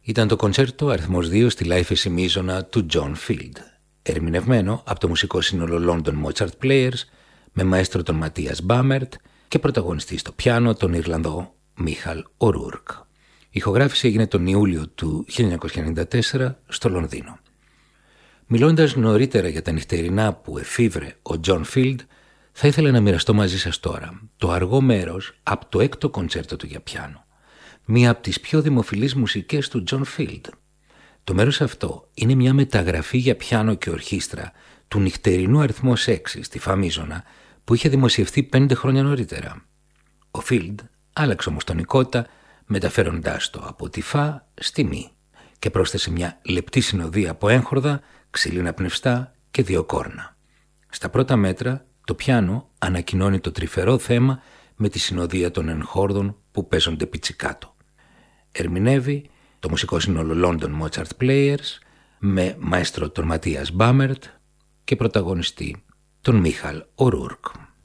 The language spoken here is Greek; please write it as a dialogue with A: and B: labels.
A: Ήταν το κοντσέρτο αριθμός 2 στη Life Εσημίζωνα του John Field, ερμηνευμένο από το μουσικό σύνολο London Mozart Players με μαέστρο τον Ματίας Μπάμερτ και πρωταγωνιστή στο πιάνο τον Ιρλανδό Μίχαλ Ο'Ρούρκ. Η ηχογράφηση έγινε τον Ιούλιο του 1994 στο Λονδίνο. Μιλώντας νωρίτερα για τα νυχτερινά που εφήβρε ο John Field, θα ήθελα να μοιραστώ μαζί σας τώρα το αργό μέρος από το έκτο κοντσέρτο του για πιάνο, μία από τις πιο δημοφιλείς μουσικές του John Field. Το μέρος αυτό είναι μια μεταγραφή για πιάνο και ορχήστρα του νυχτερινού αριθμός 6 στη Φαμίζωνα που είχε δημοσιευθεί 5 χρόνια νωρίτερα. Ο Field άλλαξε όμως τονικότητα μεταφέροντάς το από τη Φα στη Μη και πρόσθεσε μια λεπτή συνοδεία από έγχορδα, ξύλινα πνευστά και 2 κόρνα. Στα πρώτα μέτρα το πιάνο ανακοινώνει το τρυφερό θέμα με τη συνοδεία των εγχόρδων που παίζονται πιτσικάτο. Ερμηνεύει το μουσικό σύνολο London Mozart Players με μαέστρο τον Ματίας Μπάμερτ και πρωταγωνιστή τον Μίχαλ Ο'Ρούρκ.